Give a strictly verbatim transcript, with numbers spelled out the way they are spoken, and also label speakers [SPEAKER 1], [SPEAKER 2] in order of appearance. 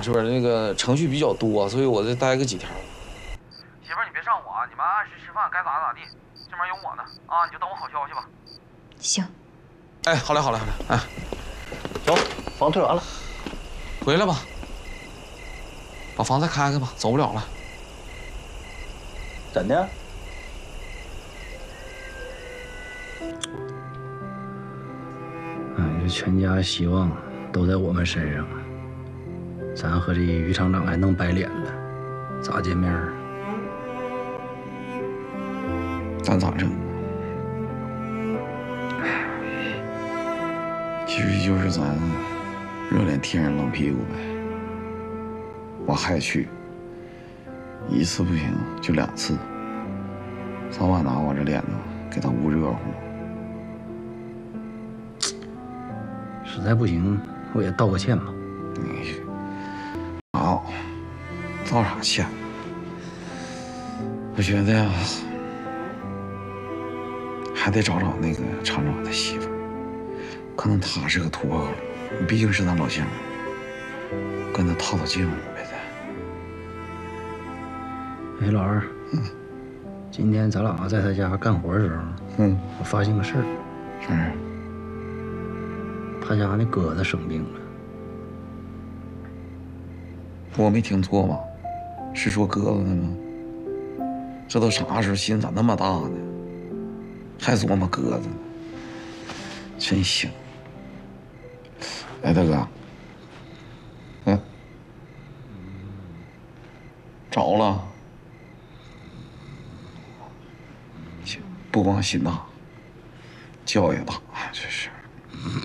[SPEAKER 1] 是不是那个程序比较多，所以我再待个几天。
[SPEAKER 2] 媳妇儿，你别上火啊，你们按时吃饭，该咋咋地，这边有我呢啊，你就等我好消息吧。
[SPEAKER 3] 行。
[SPEAKER 1] 哎，好嘞，好嘞，好嘞，哎，
[SPEAKER 4] 走，房推完了，
[SPEAKER 1] 回来吧，把房再开开吧，走不了了。
[SPEAKER 4] 怎的？
[SPEAKER 5] 哎，这全家希望都在我们身上啊！咱和这于厂长还弄白脸了，咋见面啊？
[SPEAKER 1] 咱咋整？其实就是咱热脸贴上冷屁股呗。我还去，一次不行就两次，早晚拿我这脸子给他捂热乎。
[SPEAKER 5] 实在不行，我也道个歉吧。
[SPEAKER 1] 你好，道啥歉？我觉得呀，还得找找那个厂长的媳妇儿，可能他是个突破口，毕竟是咱老乡，跟他套套近乎呗。
[SPEAKER 5] 哎，老二，嗯，今天咱俩在他家干活的时候，嗯，我发现个事儿。
[SPEAKER 1] 啥事？
[SPEAKER 5] 他家那鸽子生病了。
[SPEAKER 1] 我没听错吧？是说鸽子的吗？这都啥时候，心咋那么大呢？还琢磨鸽子呢，真行。哎，大哥，嗯，着了。不光心大，觉也大，这是。